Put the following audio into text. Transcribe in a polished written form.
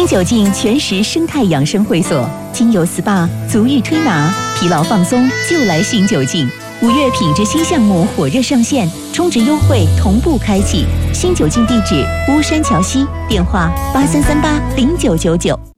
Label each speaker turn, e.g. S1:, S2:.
S1: 新酒劲全食生态养生会所，精油 SPA、足浴推拿，疲劳放松就来新酒劲。5月品质新项目火热上线，充值优惠同步开启。新酒劲地址：巫山桥西，电话83380999。